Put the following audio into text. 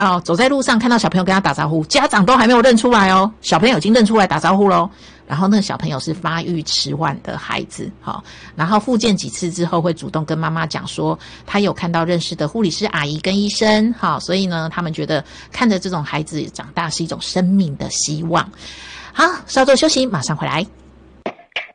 走在路上看到小朋友跟他打招呼，家长都还没有认出来哦，小朋友已经认出来打招呼咯。然后那个小朋友是发育迟缓的孩子，然后复健几次之后会主动跟妈妈讲说，他有看到认识的护理师阿姨跟医生，所以呢，他们觉得看着这种孩子长大是一种生命的希望。好，稍作休息，马上回来。